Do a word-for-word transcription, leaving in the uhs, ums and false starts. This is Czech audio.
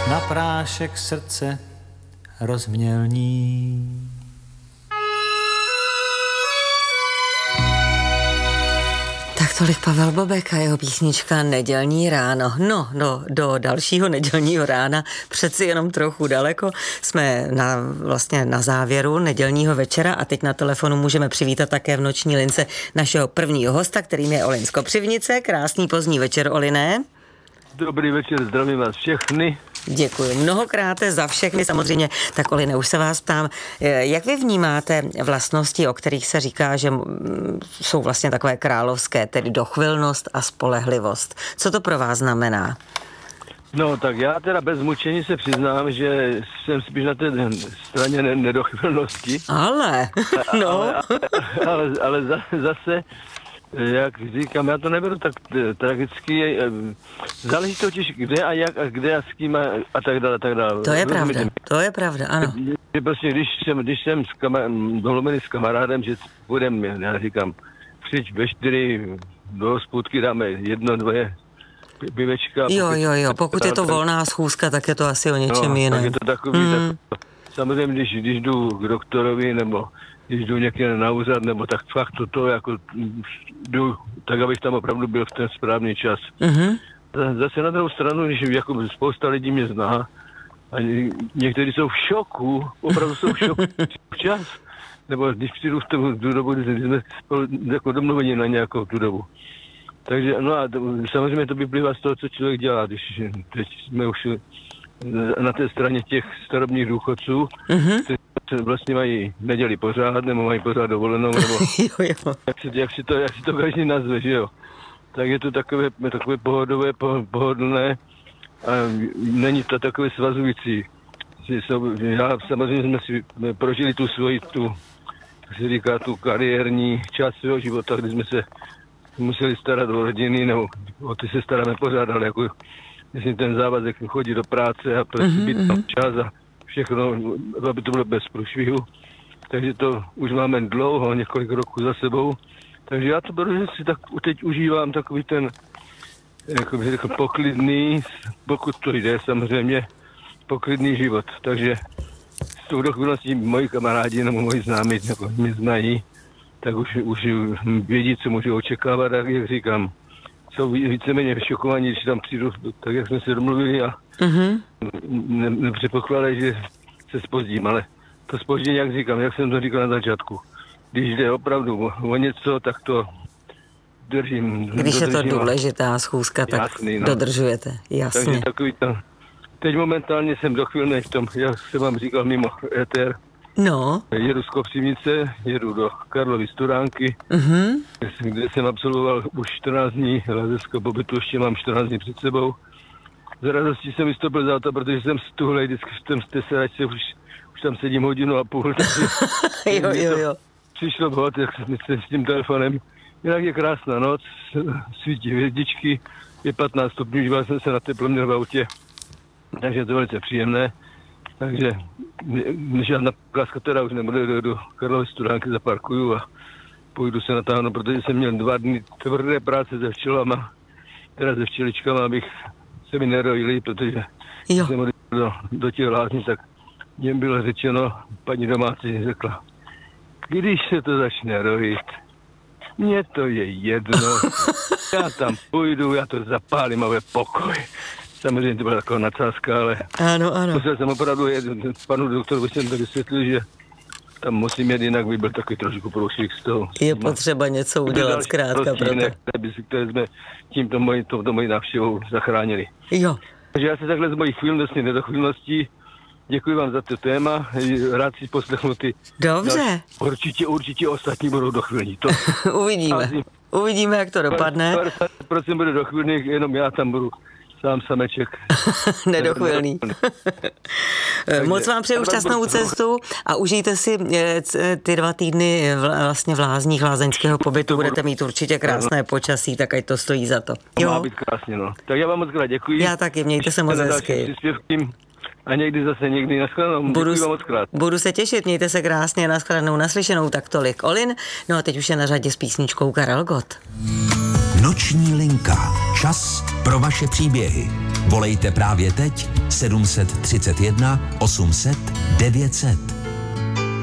na prášek srdce rozmělní. Tak tolik Pavel Bobek a jeho písnička Nedělní ráno. No, no, do dalšího nedělního rána přeci jenom trochu daleko. Jsme na, vlastně na závěru nedělního večera a teď na telefonu můžeme přivítat také v noční lince našeho prvního hosta, kterým je Olin z Kopřivnice. Krásný pozdní večer, Oliné. Dobrý večer, zdravím vás všechny. Děkuji mnohokrát za všechny. Samozřejmě, tak Oline, už se vás ptám, jak vy vnímáte vlastnosti, o kterých se říká, že jsou vlastně takové královské, tedy dochvilnost a spolehlivost. Co to pro vás znamená? No, tak já teda bez mučení se přiznám, že jsem spíš na té straně nedochvilnosti. Ale, no. Ale, ale, ale, ale zase, jak říkám, já to neberu tak tragicky. Záleží totiž kde a jak a kde a s kým a, a tak dále, a tak dále. To je pravda, to je pravda, ano. Je prostě, když jsem, když jsem s kamar- domluvený s kamarádem, že budeme, já říkám, přijď ve čtyři do hospůdky, dáme jedno, dvoje pivečka. Jo, jo, jo, pokud je to volná schůzka, tak je to asi o něčem no, jiném. Tak je to takový, hmm. tak, samozřejmě, když, když jdu k doktorovi, nebo když jdu někde na úřad, nebo tak fakt toto, jako jdu, tak abych tam opravdu byl v ten správný čas. Mm-hmm. Zase na druhou stranu, když jako spousta lidí mě zná, a někteří jsou v šoku, opravdu jsou v šoku včas, nebo když přijdu v tu, tu dobu, když jsme spolu, jako domluveni na nějakou tu dobu. Takže no a to, samozřejmě to vyplývá z toho, co člověk dělá, když teď jsme už na té straně těch starobních důchodců, mm-hmm. kteří vlastně mají neděli pořád, nebo mají pořád dovolenou, nebo jo, jo. Jak, si, jak, si to, jak si to každý nazve, že jo. Tak je to takové, takové pohodové, pohodlné a není to takové svazující. Já samozřejmě jsme si prožili tu svoji, tu, jak se říká, tu kariérní část svého života, kdy jsme se museli starat o rodiny, nebo o ty se staráme pořád, ale jako myslím ten závazek chodit do práce a prostě být tam čas a všechno, aby to bylo bez průšvihu. Takže to už máme dlouho, několik roků za sebou. Takže já to beru, že si tak teď užívám takový ten, jako bych řekl, poklidný, pokud to jde samozřejmě, poklidný život. Takže s tou dochvilností moji kamarádi nebo moji známí jako mě znají, tak už, už vědí, co můžu očekávat, tak jak říkám, jsou víceméně šokovaní, když tam přijdu, tak jak jsme se domluvili a mm-hmm. ne, nepředpokládají, že se zpozdím, ale to zpoždění, jak říkám, jak jsem to říkal na začátku, když jde opravdu o, o něco, tak to držím. Když je to důležitá schůzka, tak jasný, no. Dodržujete, jasně. Takže takový to, teď momentálně jsem dochvilnej v tom, jak jsem vám říkal, mimo éter. No. Jedu z Kopřivnice, jedu do Karlovy Studánky, mm-hmm. kde jsem absolvoval už čtrnáct dní lázeňského pobytu, ještě mám čtrnáct dní před sebou. Z radostí jsem vystoupil z auta, protože jsem stuhlej, vždycky jsem z té sedačce, už, už tam sedím hodinu a půl. jo, jo, jo. Přišlo vhod, jak jsem s tím telefonem. Jinak je krásná noc, svítí hvězdičky, je patnáct stupňů, díval jsem se na teplo měl v autě, takže je to velice příjemné. Takže žádná pláska teda už nebude, do, do Karlovy Studánky zaparkuju a půjdu se natáhnout, protože jsem měl dva dny tvrdé práce se včelama, teda se včeličkama, abych se mi nerojili, protože jo. jsem do, do těch lázní, tak mě bylo řečeno, paní domácí řekla, když se to začne rojit, mně to je jedno, já tam půjdu, já to zapálím a bude pokoj. Samozřejmě to byla taková nadsázka, ale ano, ano. musel jsem opravdu jet, panu doktoru jsem to vysvětlil, že tam musím jet, jinak by byl takový trošku průšvih z toho. Je potřeba něco udělat zkrátka pro to. Které, které jsme tímto mojí, touto mojí návštěvou zachránili. Jo. Takže já se takhle z mojich chvílností, nedochvílností, děkuji vám za to téma, rád si poslechnu ty. Dobře. No, určitě, určitě ostatní budou dochvílní. To uvidíme, uvidíme, jak to dopadne. padesát procent bude dochvílných, jenom já tam budu sám sameček. Nedochvilný. Moc vám přeju šťastnou cestu a užijte si ty dva týdny vlastně v lázních lázeňského pobytu. Budete mít určitě krásné počasí, tak ať to stojí za to. Jo? Má být krásně, no. Tak já vám moc krát děkuji. Já taky, mějte se moc hezky. A někdy zase někdy naschledanou. Budu, vám moc krát. Budu se těšit, mějte se krásně, naschledanou, naslyšenou, tak tolik Olin. No a teď už je na řadě s písničkou Karel Gott. Noční linka. Čas pro vaše příběhy. Volejte právě teď sedm set třicet jedna osm set devět set.